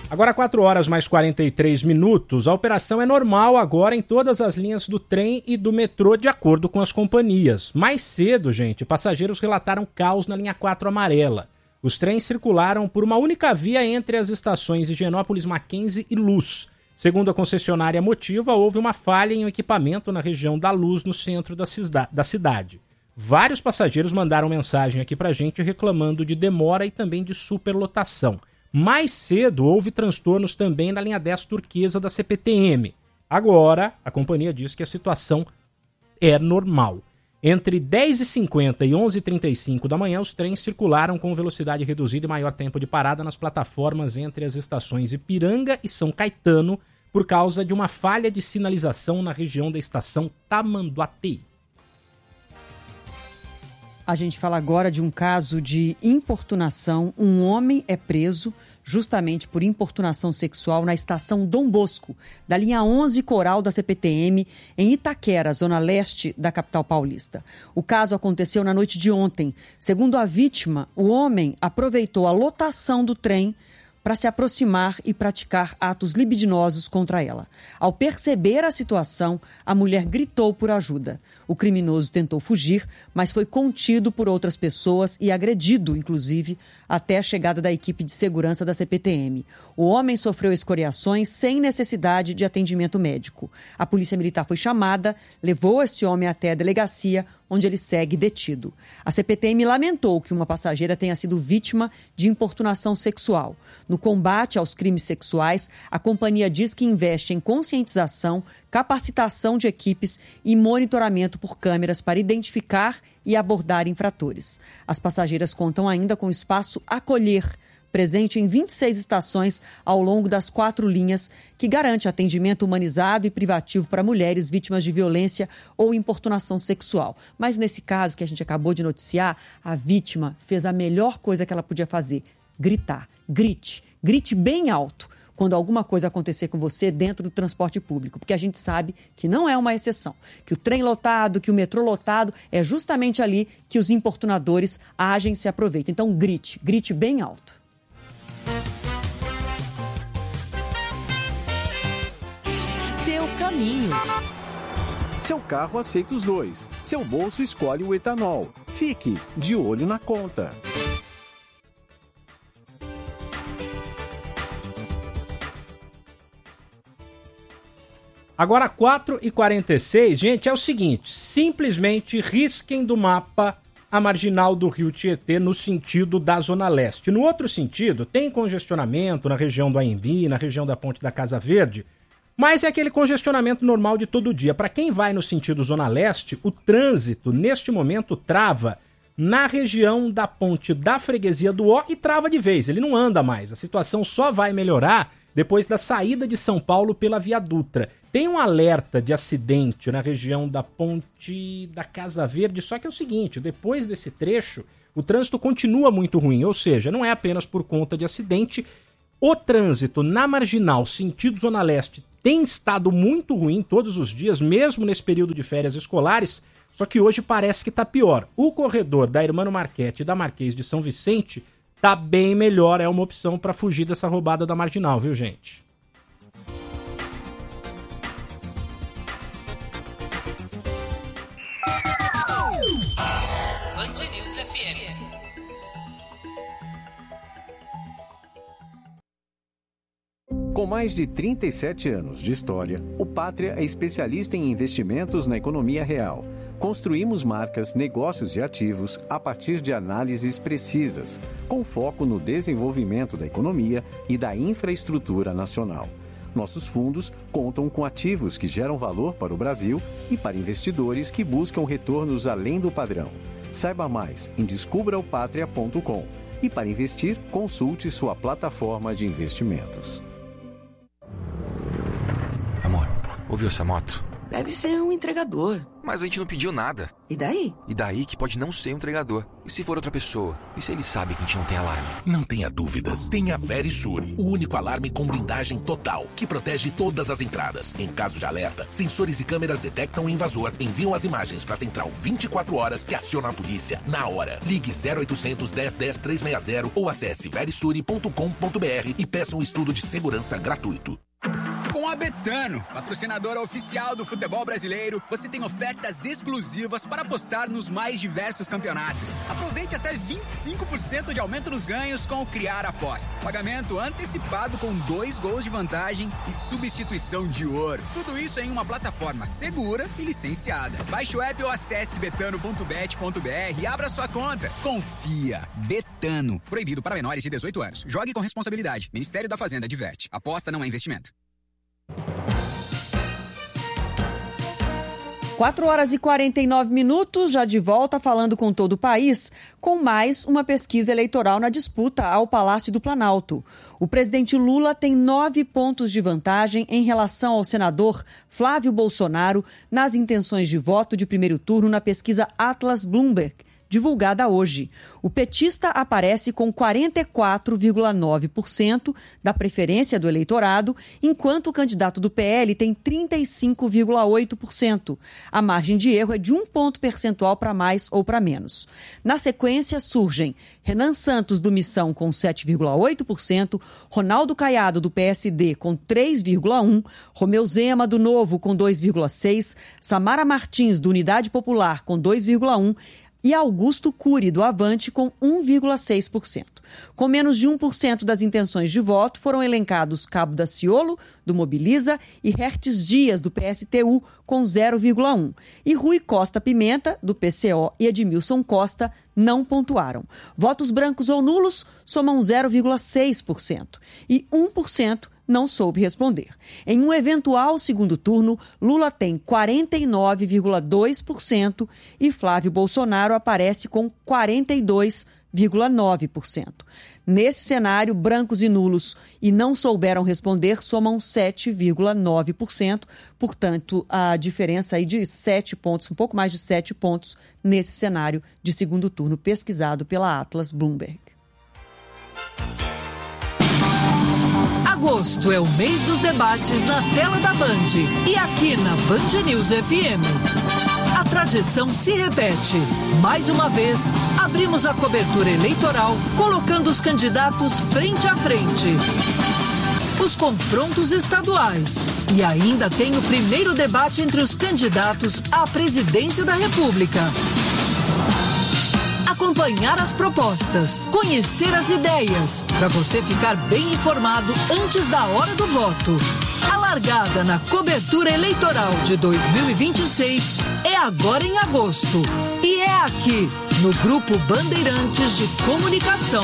Agora 4 horas mais 43 minutos, a operação é normal agora em todas as linhas do trem e do metrô, de acordo com as companhias. Mais cedo, gente, passageiros relataram caos na linha 4 amarela. Os trens circularam por uma única via entre as estações Higienópolis, Mackenzie e Luz. Segundo a concessionária Motiva, houve uma falha em um equipamento na região da Luz, no centro da cidade. Vários passageiros mandaram mensagem aqui pra gente reclamando de demora e também de superlotação. Mais cedo houve transtornos também na linha 10 turquesa da CPTM. Agora, a companhia diz que a situação é normal. Entre 10h50 e 11h35 da manhã, os trens circularam com velocidade reduzida e maior tempo de parada nas plataformas entre as estações Ipiranga e São Caetano por causa de uma falha de sinalização na região da estação Tamanduateí. A gente fala agora de um caso de importunação. Um homem é preso justamente por importunação sexual na estação Dom Bosco, da linha 11 Coral da CPTM, em Itaquera, zona leste da capital paulista. O caso aconteceu na noite de ontem. Segundo a vítima, o homem aproveitou a lotação do trem para se aproximar e praticar atos libidinosos contra ela. Ao perceber a situação, a mulher gritou por ajuda. O criminoso tentou fugir, mas foi contido por outras pessoas e agredido, inclusive, até a chegada da equipe de segurança da CPTM. O homem sofreu escoriações sem necessidade de atendimento médico. A polícia militar foi chamada, levou esse homem até a delegacia, onde ele segue detido. A CPTM lamentou que uma passageira tenha sido vítima de importunação sexual. No combate aos crimes sexuais, a companhia diz que investe em conscientização, capacitação de equipes e monitoramento por câmeras para identificar e abordar infratores. As passageiras contam ainda com o espaço Acolher, presente em 26 estações ao longo das 4 linhas, que garante atendimento humanizado e privativo para mulheres vítimas de violência ou importunação sexual. Mas nesse caso que a gente acabou de noticiar, a vítima fez a melhor coisa que ela podia fazer: gritar. Grite bem alto quando alguma coisa acontecer com você dentro do transporte público, porque a gente sabe que não é uma exceção, que o trem lotado, que o metrô lotado, é justamente ali que os importunadores agem e se aproveitam. Então grite bem alto. Seu caminho. Seu carro aceita os dois. Seu bolso escolhe o etanol. Fique de olho na conta. Agora 4h46, gente, é o seguinte, simplesmente risquem do mapa a marginal do Rio Tietê no sentido da Zona Leste. No outro sentido, tem congestionamento na região do Anhembi, na região da Ponte da Casa Verde, mas é aquele congestionamento normal de todo dia. Para quem vai no sentido Zona Leste, o trânsito, neste momento, trava na região da Ponte da Freguesia do Ó e trava de vez, ele não anda mais. A situação só vai melhorar depois da saída de São Paulo pela Via Dutra. Tem um alerta de acidente na região da Ponte da Casa Verde, só que é o seguinte, depois desse trecho, o trânsito continua muito ruim, ou seja, não é apenas por conta de acidente. O trânsito na marginal, sentido Zona Leste, tem estado muito ruim todos os dias, mesmo nesse período de férias escolares, só que hoje parece que está pior. O corredor da Hermano Marchetti e da Marquês de São Vicente tá bem melhor, é uma opção para fugir dessa roubada da marginal, viu, gente? Band News FM. Com mais de 37 anos de história, o Pátria é especialista em investimentos na economia real. Construímos marcas, negócios e ativos a partir de análises precisas, com foco no desenvolvimento da economia e da infraestrutura nacional. Nossos fundos contam com ativos que geram valor para o Brasil e para investidores que buscam retornos além do padrão. Saiba mais em descubraopatria.com e para investir, consulte sua plataforma de investimentos. Amor, ouviu essa moto? Deve ser um entregador. Mas a gente não pediu nada. E daí? E daí que pode não ser um entregador. E se for outra pessoa? E se ele sabe que a gente não tem alarme? Não tenha dúvidas. Tenha a Verisure, o único alarme com blindagem total, que protege todas as entradas. Em caso de alerta, sensores e câmeras detectam o invasor, enviam as imagens para a central 24 horas que aciona a polícia na hora. Ligue 0800 10 10 360 ou acesse verisure.com.br e peça um estudo de segurança gratuito. Com a Betano, patrocinadora oficial do futebol brasileiro, você tem ofertas exclusivas para apostar nos mais diversos campeonatos. Aproveite até 25% de aumento nos ganhos com o Criar Aposta. Pagamento antecipado com 2 gols de vantagem e substituição de ouro. Tudo isso em uma plataforma segura e licenciada. Baixe o app ou acesse betano.bet.br e abra sua conta. Confia. Betano. Proibido para menores de 18 anos. Jogue com responsabilidade. Ministério da Fazenda adverte. Aposta não é investimento. 4h49, já de volta falando com todo o país, com mais uma pesquisa eleitoral na disputa ao Palácio do Planalto. O presidente Lula tem 9 pontos de vantagem em relação ao senador Flávio Bolsonaro nas intenções de voto de primeiro turno na pesquisa Atlas Bloomberg, divulgada hoje. O petista aparece com 44,9% da preferência do eleitorado, enquanto o candidato do PL tem 35,8%. A margem de erro é de 1 ponto percentual para mais ou para menos. Na sequência, surgem Renan Santos, do Missão, com 7,8%, Ronaldo Caiado, do PSD, com 3,1%, Romeu Zema, do Novo, com 2,6%, Samara Martins, do Unidade Popular, com 2,1%, e Augusto Cury, do Avante, com 1,6%. Com menos de 1% das intenções de voto, foram elencados Cabo Daciolo, do Mobiliza, e Hertes Dias, do PSTU, com 0,1%. E Rui Costa Pimenta, do PCO, e Edmilson Costa não pontuaram. Votos brancos ou nulos somam 0,6%. E 1% não soube responder. Em um eventual segundo turno, Lula tem 49,2% e Flávio Bolsonaro aparece com 42,9%. Nesse cenário, brancos e nulos e não souberam responder somam 7,9%. Portanto, a diferença aí de 7 pontos, um pouco mais de 7 pontos, nesse cenário de segundo turno pesquisado pela Atlas Bloomberg. Agosto é o mês dos debates na tela da Band e aqui na Band News FM. A tradição se repete. Mais uma vez, abrimos a cobertura eleitoral colocando os candidatos frente a frente. Os confrontos estaduais. E ainda tem o primeiro debate entre os candidatos à presidência da República. Acompanhar as propostas, conhecer as ideias, para você ficar bem informado antes da hora do voto. A largada na cobertura eleitoral de 2026 é agora em agosto. E é aqui, no Grupo Bandeirantes de Comunicação.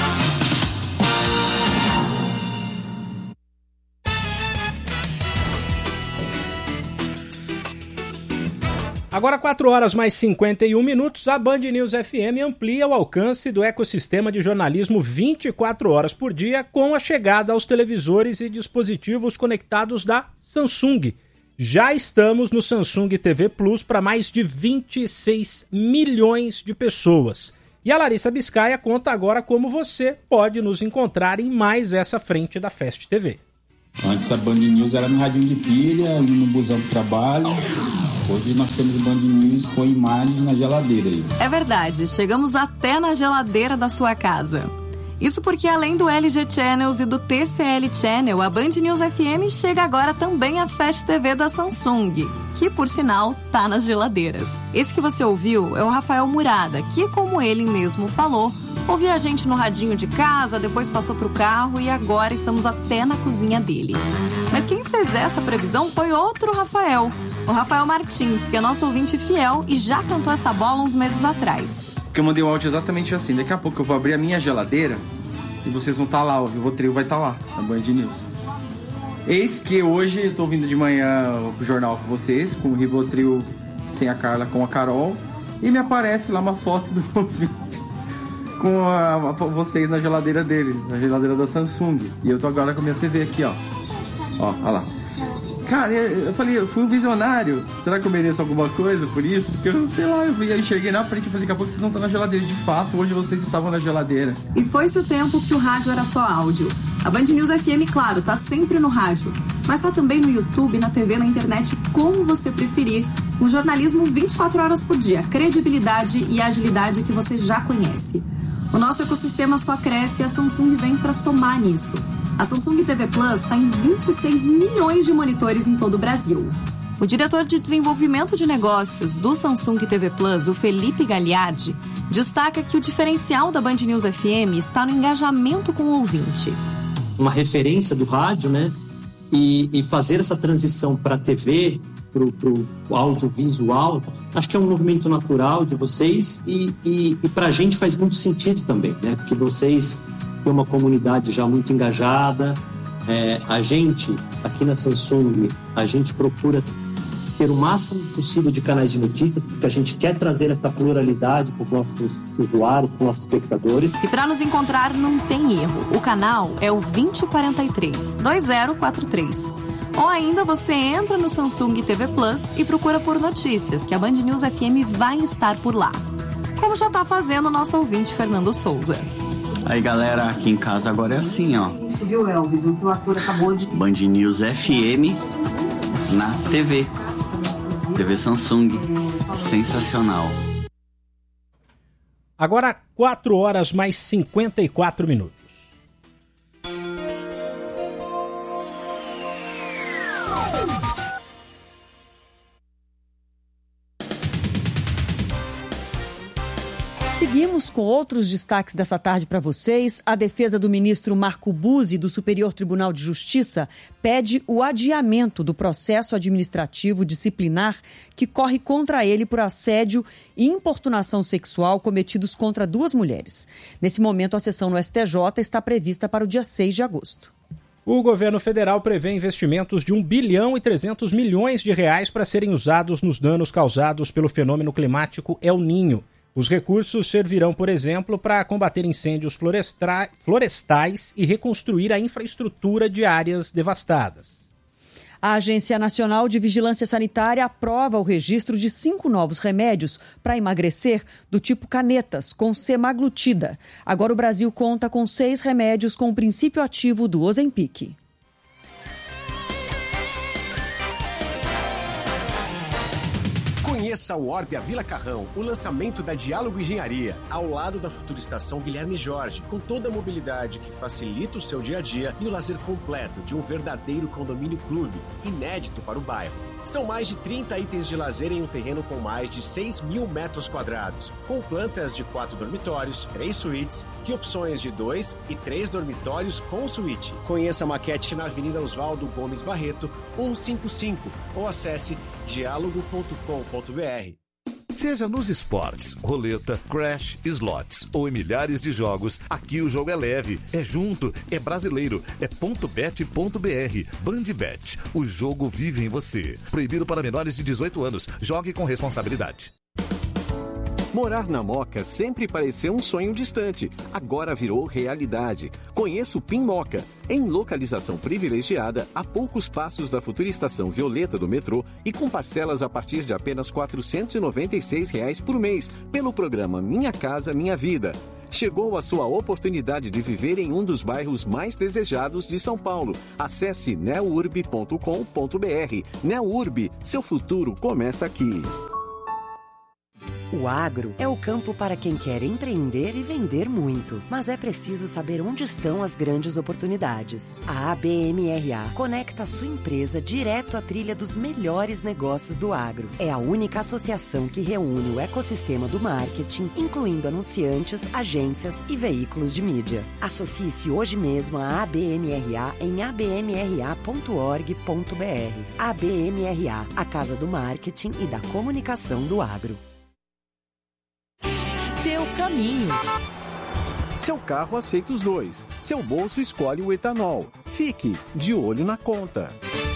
Agora 4h51, a Band News FM amplia o alcance do ecossistema de jornalismo 24 horas por dia com a chegada aos televisores e dispositivos conectados da Samsung. Já estamos no Samsung TV Plus para mais de 26 milhões de pessoas. E a Larissa Biscaia conta agora como você pode nos encontrar em mais essa frente da Fast TV. Antes a Band News era no radinho de pilha, no busão do trabalho. Hoje nós temos o Band News com imagem na geladeira aí. É verdade, chegamos até na geladeira da sua casa. Isso porque além do LG Channels e do TCL Channel, a Band News FM chega agora também à Fast TV da Samsung, que por sinal tá nas geladeiras. Esse que você ouviu é o Rafael Murada, que como ele mesmo falou, ouvia a gente no radinho de casa, depois passou pro carro e agora estamos até na cozinha dele. Mas quem fez essa previsão foi outro Rafael, o Rafael Martins, que é nosso ouvinte fiel e já cantou essa bola uns meses atrás. Porque eu mandei um áudio exatamente assim, daqui a pouco eu vou abrir a minha geladeira e vocês vão estar lá, o Rivotril vai estar lá, na Band News. Eis que hoje eu tô vindo de manhã pro jornal com vocês, com o Rivotril sem a Carla, com a Carol, e me aparece lá uma foto do ouvinte com vocês na geladeira dele, na geladeira da Samsung. E eu tô agora com a minha TV aqui, ó. Ó, olha lá. Cara, eu falei, eu fui um visionário. Será que eu mereço alguma coisa por isso? Porque eu sei lá, eu enxerguei na frente e falei, daqui a pouco vocês vão estar na geladeira. De fato, hoje vocês estavam na geladeira. E foi-se o tempo que o rádio era só áudio. A Band News FM, claro, tá sempre no rádio. Mas tá também no YouTube, na TV, na internet, como você preferir. Um jornalismo 24 horas por dia. Credibilidade e agilidade que você já conhece. O nosso ecossistema só cresce e a Samsung vem para somar nisso. A Samsung TV Plus está em 26 milhões de monitores em todo o Brasil. O diretor de desenvolvimento de negócios do Samsung TV Plus, o Felipe Gagliardi, destaca que o diferencial da Band News FM está no engajamento com o ouvinte. Uma referência do rádio, né? E fazer essa transição para a TV, para o audiovisual, acho que é um movimento natural de vocês e para a gente faz muito sentido também, né? Porque vocês têm uma comunidade já muito engajada. A gente, aqui na Samsung, a gente procura ter o máximo possível de canais de notícias, porque a gente quer trazer essa pluralidade para os nossos usuários, para os nossos espectadores. E para nos encontrar não tem erro. O canal é o 2043. Ou ainda você entra no Samsung TV Plus e procura por notícias, que a Band News FM vai estar por lá. Como já está fazendo o nosso ouvinte Fernando Souza. Aí galera, aqui em casa agora é assim, ó. Isso, viu, Elvis? O que o ator acabou de... Band News FM na TV. TV Samsung. Sensacional. Agora 4 horas mais 54 minutos. Seguimos com outros destaques dessa tarde para vocês. A defesa do ministro Marco Buzzi, do Superior Tribunal de Justiça, pede o adiamento do processo administrativo disciplinar que corre contra ele por assédio e importunação sexual cometidos contra 2 mulheres. Nesse momento, a sessão no STJ está prevista para o dia 6 de agosto. O governo federal prevê investimentos de R$ 1 bilhão e 300 milhões de reais para serem usados nos danos causados pelo fenômeno climático El Niño. Os recursos servirão, por exemplo, para combater incêndios florestais e reconstruir a infraestrutura de áreas devastadas. A Agência Nacional de Vigilância Sanitária aprova o registro de 5 novos remédios para emagrecer do tipo canetas, com semaglutida. Agora o Brasil conta com 6 remédios com o princípio ativo do Ozempic. Conheça o Orbia Vila Carrão, o lançamento da Diálogo Engenharia, ao lado da futura estação Guilherme Jorge, com toda a mobilidade que facilita o seu dia a dia e o lazer completo de um verdadeiro condomínio clube, inédito para o bairro. São mais de 30 itens de lazer em um terreno com mais de 6 mil metros quadrados, com plantas de 4 dormitórios, 3 suítes e opções de 2 e 3 dormitórios com suíte. Conheça a maquete na Avenida Oswaldo Gomes Barreto, 155, ou acesse diálogo.com.br. Seja nos esportes, roleta, crash, slots ou em milhares de jogos, aqui o jogo é leve, é junto, é brasileiro, é .bet.br. Bandbet, o jogo vive em você. Proibido para menores de 18 anos. Jogue com responsabilidade. Morar na Moca sempre pareceu um sonho distante. Agora virou realidade. Conheça o PIN Moca, em localização privilegiada, a poucos passos da futura estação Violeta do metrô e com parcelas a partir de apenas R$ 496 por mês, pelo programa Minha Casa Minha Vida. Chegou a sua oportunidade de viver em um dos bairros mais desejados de São Paulo. Acesse neurb.com.br. Neurb, seu futuro começa aqui. O agro é o campo para quem quer empreender e vender muito, mas é preciso saber onde estão as grandes oportunidades. A ABMRA conecta a sua empresa direto à trilha dos melhores negócios do agro. É a única associação que reúne o ecossistema do marketing, incluindo anunciantes, agências e veículos de mídia. Associe-se hoje mesmo à ABMRA em abmra.org.br. ABMRA, a casa do marketing e da comunicação do agro. Seu caminho. Seu carro aceita os 2. Seu bolso escolhe o etanol. Fique de olho na conta.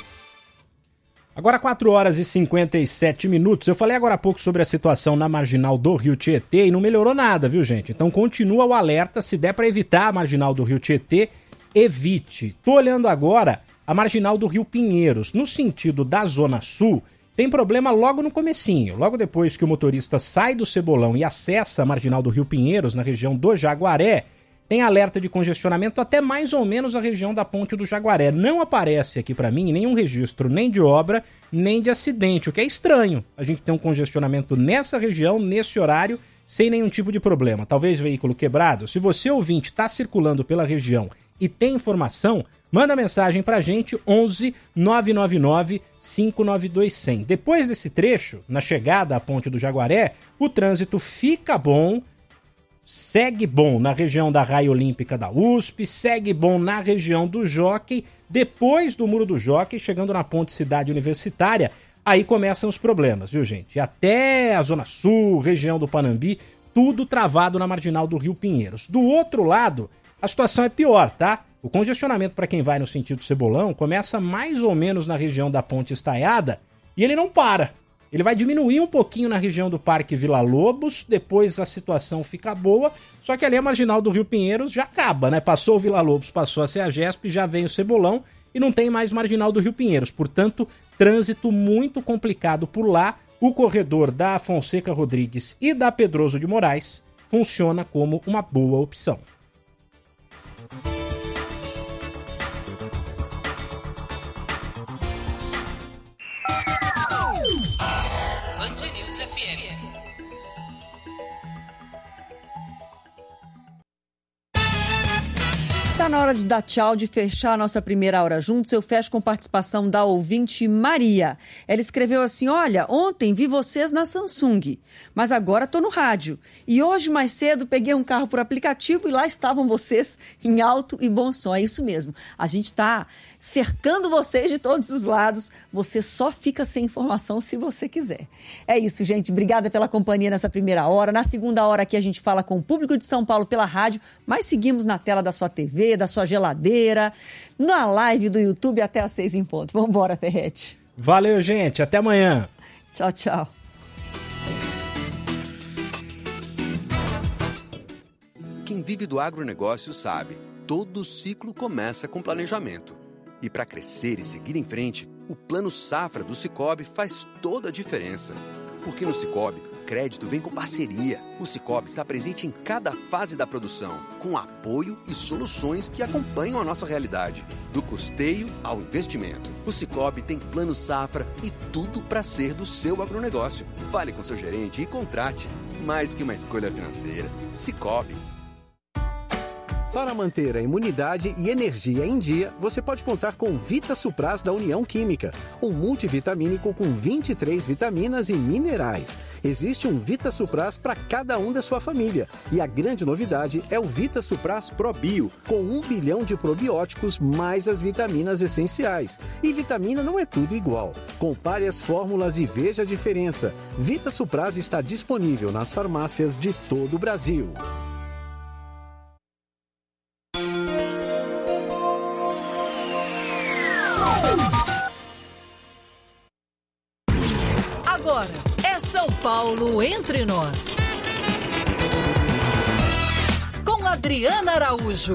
Agora 4 horas e 57 minutos. Eu falei agora há pouco sobre a situação na marginal do Rio Tietê e não melhorou nada, viu, gente? Então continua o alerta. Se der para evitar a marginal do Rio Tietê, evite. Tô olhando agora a marginal do Rio Pinheiros, no sentido da Zona Sul, tem problema logo no comecinho. Logo depois que o motorista sai do Cebolão e acessa a marginal do Rio Pinheiros, na região do Jaguaré, tem alerta de congestionamento até mais ou menos a região da Ponte do Jaguaré. Não aparece aqui para mim nenhum registro nem de obra, nem de acidente, o que é estranho. A gente tem um congestionamento nessa região, nesse horário, sem nenhum tipo de problema. Talvez veículo quebrado. Se você, ouvinte, está circulando pela região e tem informação, manda mensagem pra gente, 11 999 592 100. Depois desse trecho, na chegada à Ponte do Jaguaré, o trânsito fica bom, segue bom na região da Raia Olímpica da USP, segue bom na região do Jockey, depois do Muro do Jockey, chegando na Ponte Cidade Universitária, aí começam os problemas, viu, gente? Até a Zona Sul, região do Panambi, tudo travado na marginal do Rio Pinheiros. Do outro lado, a situação é pior, tá? O congestionamento para quem vai no sentido Cebolão começa mais ou menos na região da Ponte Estaiada e ele não para. Ele vai diminuir um pouquinho na região do Parque Vila Lobos, depois a situação fica boa, só que ali a marginal do Rio Pinheiros já acaba, né? Passou o Vila Lobos, passou a CEAGESP, já vem o Cebolão e não tem mais marginal do Rio Pinheiros. Portanto, trânsito muito complicado por lá. O corredor da Fonseca Rodrigues e da Pedroso de Moraes funciona como uma boa opção. Está na hora de dar tchau, de fechar a nossa primeira hora juntos. Eu fecho com participação da ouvinte Maria. Ela escreveu assim: olha, ontem vi vocês na Samsung, mas agora estou no rádio. E hoje mais cedo peguei um carro por aplicativo e lá estavam vocês em alto e bom som. É isso mesmo. A gente está cercando vocês de todos os lados. Você só fica sem informação se você quiser. É isso, gente. Obrigada pela companhia nessa primeira hora. Na segunda hora aqui a gente fala com o público de São Paulo pela rádio, mas seguimos na tela da sua TV, da sua geladeira, na live do YouTube até às 6 em ponto. Vambora, Ferretti. Valeu, gente. Até amanhã. Tchau, tchau. Quem vive do agronegócio sabe, todo ciclo começa com planejamento. E para crescer e seguir em frente, o Plano Safra do Sicoob faz toda a diferença. Porque no Sicoob, crédito vem com parceria. O Sicoob está presente em cada fase da produção, com apoio e soluções que acompanham a nossa realidade, do custeio ao investimento. O Sicoob tem Plano Safra e tudo para ser do seu agronegócio. Fale com seu gerente e contrate. Mais que uma escolha financeira, Sicoob. Para manter a imunidade e energia em dia, você pode contar com Vita Supras da União Química, um multivitamínico com 23 vitaminas e minerais. Existe um Vita Supras para cada um da sua família. E a grande novidade é o Vita Supras Pro Bio, com 1 bilhão de probióticos mais as vitaminas essenciais. E vitamina não é tudo igual. Compare as fórmulas e veja a diferença. Vita Supras está disponível nas farmácias de todo o Brasil. Agora é São Paulo Entre Nós. Com Adriana Araújo.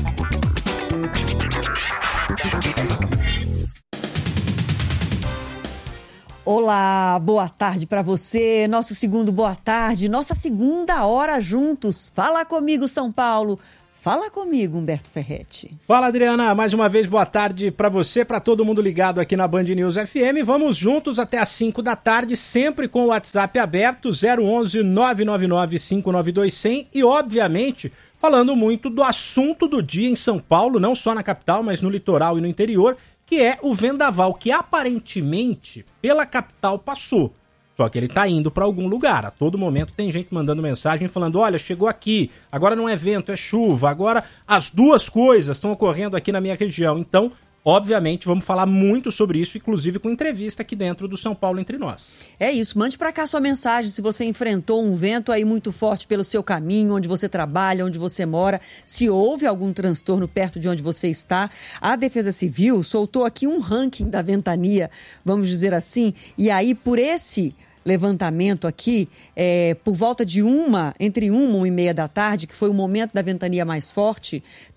Olá, boa tarde para você. Nosso segundo boa tarde, nossa segunda hora juntos. Fala comigo, São Paulo. Fala comigo, Humberto Ferretti. Fala, Adriana. Mais uma vez, boa tarde para você, para todo mundo ligado aqui na Band News FM. Vamos juntos até às 5 da tarde, sempre com o WhatsApp aberto, 011 999 592 100 e, obviamente, falando muito do assunto do dia em São Paulo, não só na capital, mas no litoral e no interior, que é o vendaval, que aparentemente pela capital passou. Só que ele tá indo para algum lugar. A todo momento tem gente mandando mensagem falando: olha, chegou aqui, agora não é vento, é chuva, agora as duas coisas estão ocorrendo aqui na minha região. Então, obviamente, vamos falar muito sobre isso, inclusive com entrevista aqui dentro do São Paulo Entre Nós. É isso, mande para cá sua mensagem se você enfrentou um vento aí muito forte pelo seu caminho, onde você trabalha, onde você mora, se houve algum transtorno perto de onde você está. A Defesa Civil soltou aqui um ranking da ventania, vamos dizer assim, e aí por esse levantamento aqui, por volta de entre 1 e meia da tarde, que foi o momento da ventania mais forte,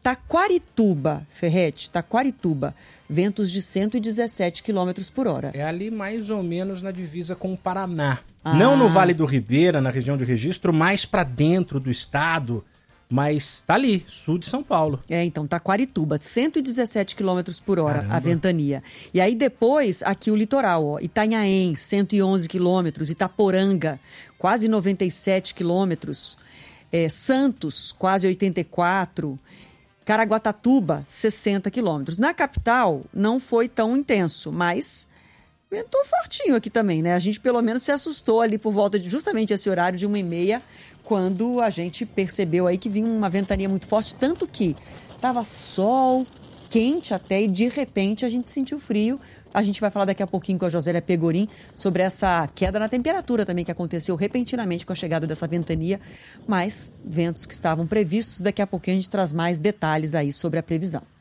Taquarituba, Ferretti, Taquarituba, ventos de 117 km por hora. É ali mais ou menos na divisa com o Paraná. Não no Vale do Ribeira, na região de registro, mais para dentro do estado, mas tá ali, sul de São Paulo. Então, Taquarituba, 117 km por hora. Caramba. A ventania. E aí depois, aqui o litoral, ó, Itanhaém, 111 km, Itaporanga, quase 97 km, Santos, quase 84 km, Caraguatatuba, 60 quilômetros. Na capital, não foi tão intenso, mas ventou fortinho aqui também, né? A gente pelo menos se assustou ali por volta de justamente esse horário de 1h30, quando a gente percebeu aí que vinha uma ventania muito forte, tanto que tava sol, quente até, e de repente a gente sentiu frio. A gente vai falar daqui a pouquinho com a Josélia Pegorim sobre essa queda na temperatura também que aconteceu repentinamente com a chegada dessa ventania, mas ventos que estavam previstos. Daqui a pouquinho a gente traz mais detalhes aí sobre a previsão.